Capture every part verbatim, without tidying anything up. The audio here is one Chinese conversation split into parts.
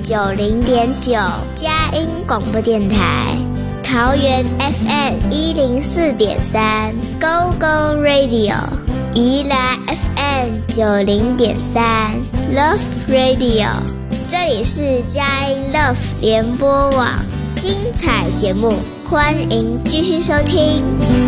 九零点九，佳音广播电台。桃园 F M 一零四点三 ，Go Go Radio。宜兰 F M 九零点三 ，Love Radio。这里是佳音 Love 联播网，精彩节目，欢迎继续收听。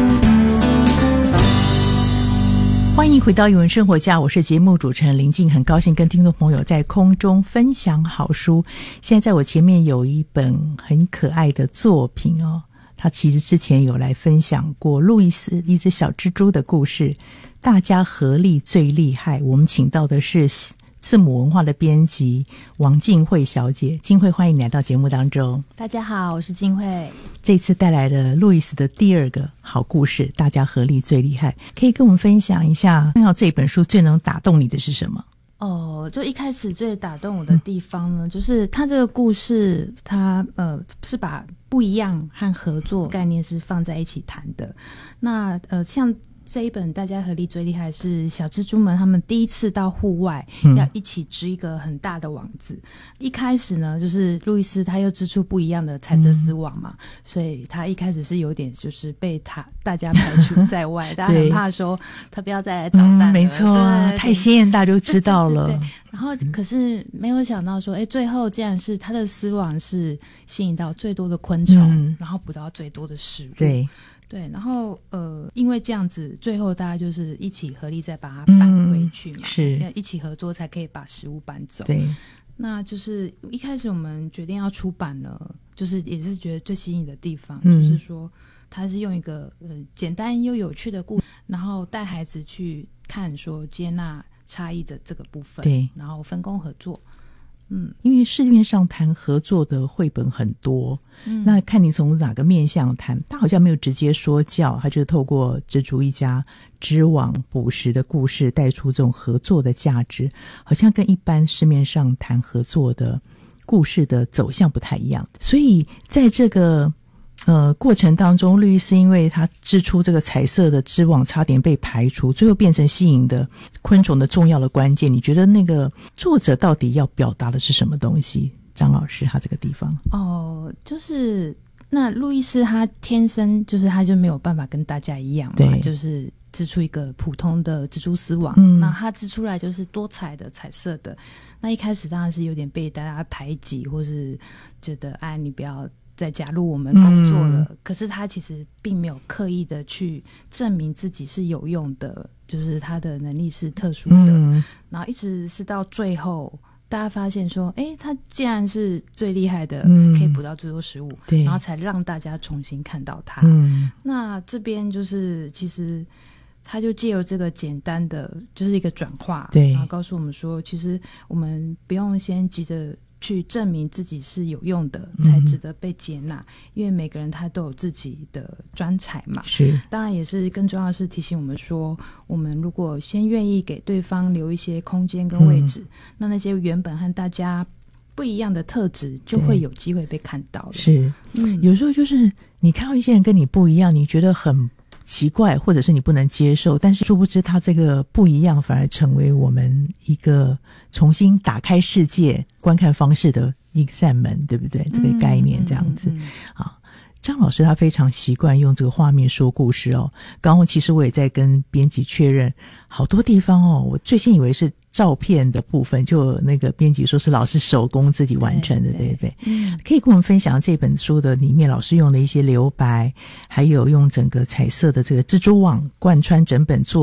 欢迎回到语文生活家，我是节目主持人林静，很高兴跟听众朋友在空中分享好书。现在在我前面有一本很可爱的作品哦，他其实之前有来分享过路易斯一只小蜘蛛的故事，大家合力最厉害。我们请到的是字母文化的编辑王静慧小姐。静慧，欢迎你来到节目当中。 大家好，我是静慧。 这次带来了路易斯的第二个好故事，大家合力最厉害，可以跟我们分享一下，看到这本书最能打动你的是什么？ 哦，就一开始最打动我的地方呢，嗯、就是他这个故事，他呃是把不一样和合作概念是放在一起谈的。那呃像这一本大家合力最厉害是小蜘蛛们他们第一次到户外、嗯、要一起织一个很大的网子。一开始呢就是路易斯他又织出不一样的彩色丝网嘛、嗯、所以他一开始是有点就是被他大家排除在外大家很怕说他不要再来捣蛋了、嗯、 没错啊，太鲜艳大家就知道了。对对对对， 然后可是没有想到说哎，最后竟然是他的丝网是吸引到最多的昆虫、嗯、然后捕到最多的食物。 对对，然后呃，因为这样子，最后大家就是一起合力再把它搬回去嘛，嗯、是一起合作才可以把食物搬走。对，那就是一开始我们决定要出版了，就是也是觉得最吸引的地方，嗯、就是说它是用一个呃简单又有趣的故事，然后带孩子去看说接纳差异的这个部分，对，然后分工合作。嗯， 因为市面上谈合作的绘本很多，嗯，那看你从哪个面向谈，他好像没有直接说教，他就是透过蜘蛛一家织网捕食的故事带出这种合作的价值，好像跟一般市面上谈合作的故事的走向不太一样。所以在这个呃过程当中，路易斯因为他织出这个彩色的织网差点被排除，最后变成吸引的昆虫的重要的关键。你觉得那个作者到底要表达的是什么东西？张老师他这个地方哦，就是那路易斯他天生就是他就没有办法跟大家一样嘛，就是织出一个普通的蜘蛛丝网、嗯、那他织出来就是多彩的彩色的。那一开始当然是有点被大家排挤，或是觉得哎你不要再加入我们工作了、嗯、可是他其实并没有刻意的去证明自己是有用的，就是他的能力是特殊的、嗯、然后一直是到最后大家发现说诶他既然是最厉害的、嗯、可以捕到最多食物，然后才让大家重新看到他、嗯、那这边就是其实他就借由这个简单的就是一个转化，对，然后告诉我们说其实我们不用先急着去证明自己是有用的才值得被接纳、嗯、因为每个人他都有自己的专才嘛，是，当然也是更重要的是提醒我们说我们如果先愿意给对方留一些空间跟位置、嗯、那那些原本和大家不一样的特质就会有机会被看到了。是、嗯、 有时候就是你看到一些人跟你不一样，你觉得很奇怪或者是你不能接受，但是殊不知他这个不一样反而成为我们一个重新打开世界观看方式的一扇门，对不对？这个概念这样子、嗯嗯嗯、啊。张老师他非常习惯用这个画面说故事哦。刚刚其实我也在跟编辑确认，好多地方哦，我最先以为是照片的部分，就那个编辑说是老师手工自己完成的， 对, 对不对？嗯，可以跟我们分享这本书的里面老师用的一些留白，还有用整个彩色的这个蜘蛛网贯穿整本作